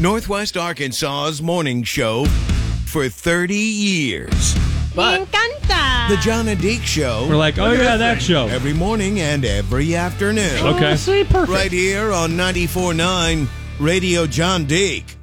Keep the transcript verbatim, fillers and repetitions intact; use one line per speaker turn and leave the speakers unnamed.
Northwest Arkansas's morning show for thirty years.
But
The John and Deke Show.
We're like, oh, yeah, that show.
Every morning and every afternoon.
Okay.
Oh, see, perfect.
Right here on ninety-four point nine Radio John Deke.